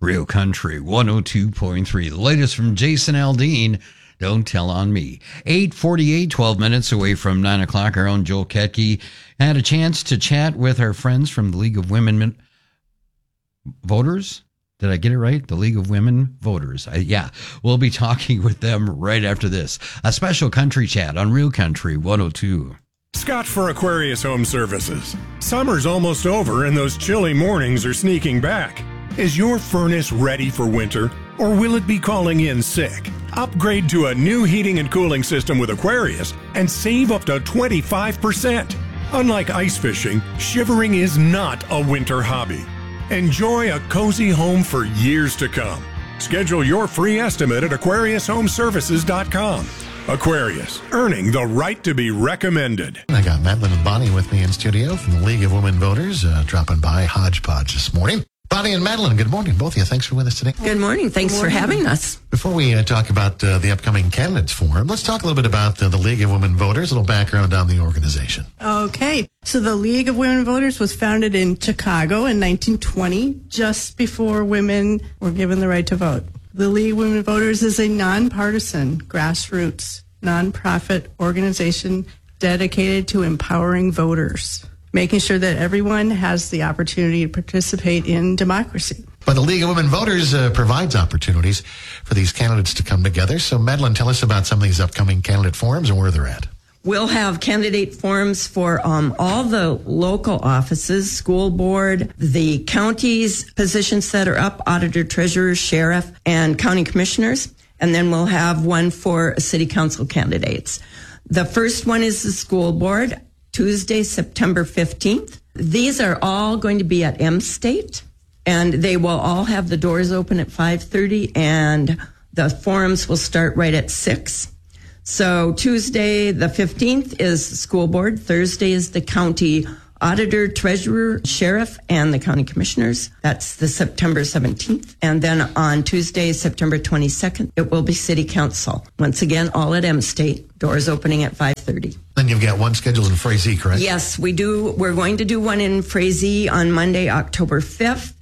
Real Country 102.3. The latest from Jason Aldean. Don't tell on me. 8:48, 12 minutes away from 9 o'clock. Our own Joel Ketke had a chance to chat with our friends from the League of Women Voters. Did I get it right? The League of Women Voters. Yeah, we'll be talking with them right after this. A special country chat on Real Country 102. Scott for Aquarius Home Services. Summer's almost over and those chilly mornings are sneaking back. Is your furnace ready for winter, or will it be calling in sick? Upgrade to a new heating and cooling system with Aquarius and save up to 25%. Unlike ice fishing, shivering is not a winter hobby. Enjoy a cozy home for years to come. Schedule your free estimate at AquariusHomeservices.com. Aquarius, earning the right to be recommended. I got Madeline and Bonnie with me in studio from the League of Women Voters, dropping by Hodgepodge this morning. Bonnie and Madeline, good morning, both of you. Thanks for with us today. Good morning. Thanks for having us. Before we talk about the upcoming candidates forum, let's talk a little bit about the League of Women Voters, a little background on the organization. Okay. So the League of Women Voters was founded in Chicago in 1920, just before women were given the right to vote. The League of Women Voters is a nonpartisan, grassroots, nonprofit organization dedicated to empowering voters, making sure that everyone has the opportunity to participate in democracy. But the League of Women Voters provides opportunities for these candidates to come together. So, Madeline, tell us about some of these upcoming candidate forums and where they're at. We'll have candidate forums for all the local offices, school board, the county's positions that are up, auditor, treasurer, sheriff, and county commissioners. And then we'll have one for city council candidates. The first one is the school board, Tuesday, September 15th. These are all going to be at M State, and they will all have the doors open at 5:30, and the forums will start right at 6. So Tuesday, the 15th, is the school board. Thursday is the county auditor, treasurer, sheriff, and the county commissioners. That's the September 17th. And then on Tuesday, September 22nd, it will be city council. Once again, all at M State. Doors opening at 5:30. Then you've got one scheduled in Frazee, correct? Yes, we do. We're going to do one in Frazee on Monday, October 5th.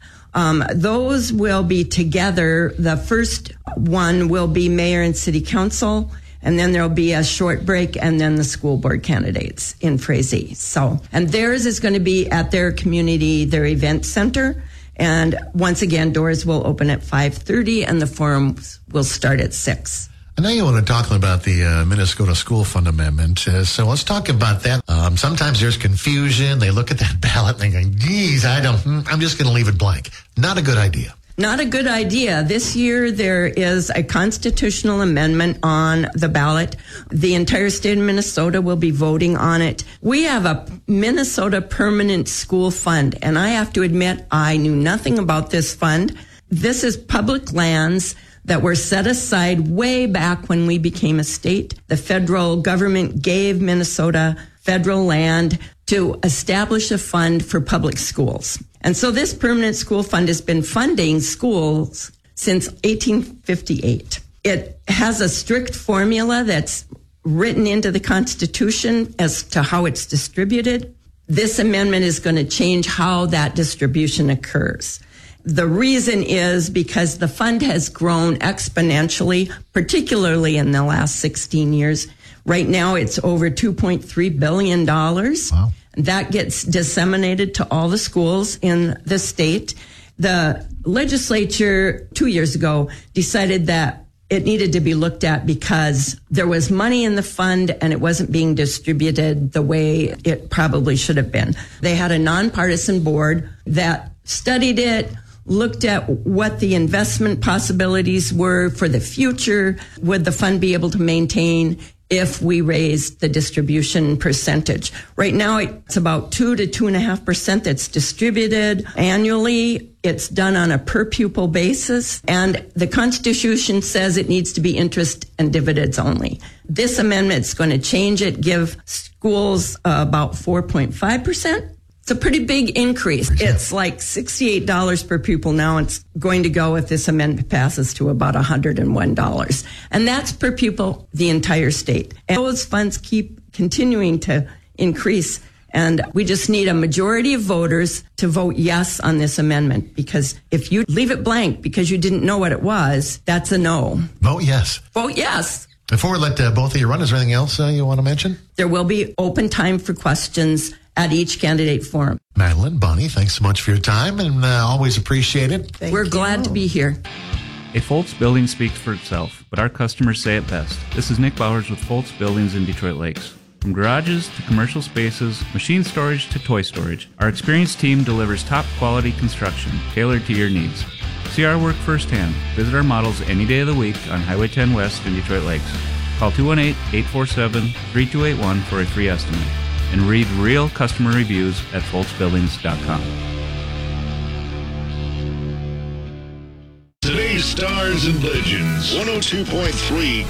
Those will be together. The first one will be mayor and city council, and then there'll be a short break, and then the school board candidates in Frazee. So, and theirs is going to be at their community, their event center. And once again, doors will open at 5:30, and the forums will start at 6. I know you want to talk about the Minnesota School Fund Amendment, so let's talk about that. Sometimes there's confusion. They look at that ballot and they go, geez, I'm just going to leave it blank. Not a good idea. Not a good idea. This year, there is a constitutional amendment on the ballot. The entire state of Minnesota will be voting on it. We have a Minnesota Permanent School Fund, and I have to admit, I knew nothing about this fund. This is public lands that were set aside way back when we became a state. The federal government gave Minnesota federal land to establish a fund for public schools. And so this permanent school fund has been funding schools since 1858. It has a strict formula that's written into the Constitution as to how it's distributed. This amendment is going to change how that distribution occurs. The reason is because the fund has grown exponentially, particularly in the last 16 years. Right now, it's over $2.3 billion. Wow. That gets disseminated to all the schools in the state. The legislature 2 years ago decided that it needed to be looked at because there was money in the fund and it wasn't being distributed the way it probably should have been. They had a nonpartisan board that studied it, looked at what the investment possibilities were for the future. Would the fund be able to maintain if we raised the distribution percentage? Right now, it's about 2 to 2.5% that's distributed annually. It's done on a per pupil basis, and the Constitution says it needs to be interest and dividends only. This amendment is going to change it, give schools about 4.5%. It's a pretty big increase. It's like $68 per pupil now. It's going to go, if this amendment passes, to about $101. And that's per pupil, the entire state. And those funds keep continuing to increase And we just need a majority of voters to vote yes on this amendment, because if you leave it blank because you didn't know what it was, that's a no. Vote yes. Vote yes. Before we let both of you run, is there anything else you want to mention? There will be open time for questions at each candidate forum. Madeline, Bonnie, thanks so much for your time, and always appreciate it. We're glad to be here. A Foltz building speaks for itself, but our customers say it best. This is Nick Bowers with Foltz Buildings in Detroit Lakes. From garages to commercial spaces, machine storage to toy storage, our experienced team delivers top quality construction tailored to your needs. See our work firsthand. Visit our models any day of the week on Highway 10 West in Detroit Lakes. Call 218-847-3281 for a free estimate. And read real customer reviews at foltzbuildings.com. Today's Stars and Legends, 102.3